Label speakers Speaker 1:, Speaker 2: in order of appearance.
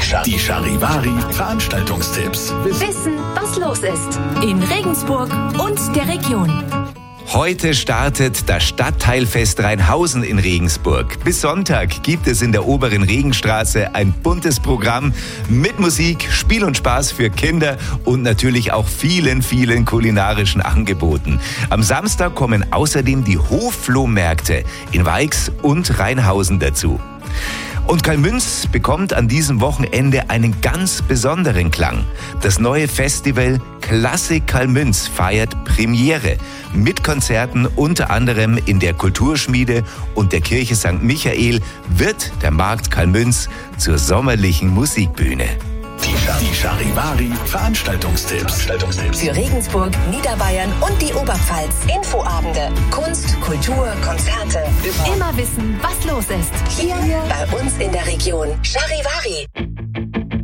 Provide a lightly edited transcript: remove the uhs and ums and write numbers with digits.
Speaker 1: Die Charivari Veranstaltungstipps.
Speaker 2: Wissen, was los ist in Regensburg und der Region.
Speaker 3: Heute startet das Stadtteilfest Rheinhausen in Regensburg. Bis Sonntag gibt es in der Oberen Regenstraße ein buntes Programm mit Musik, Spiel und Spaß für Kinder und natürlich auch vielen, vielen kulinarischen Angeboten. Am Samstag kommen außerdem die Hofflohmärkte in Weix und Rheinhausen dazu. Und Kalmünz bekommt an diesem Wochenende einen ganz besonderen Klang. Das neue Festival Klassik Kalmünz feiert Premiere mit Konzerten unter anderem in der Kulturschmiede und der Kirche St. Michael wird der Markt Kalmünz zur sommerlichen Musikbühne.
Speaker 1: Die Charivari Veranstaltungstipps.
Speaker 2: Für Regensburg, Niederbayern und die Oberpfalz. Infoabende, Kunst, Kultur, Konzerte. Immer wissen, was los ist. Hier bei uns in der Region. Charivari.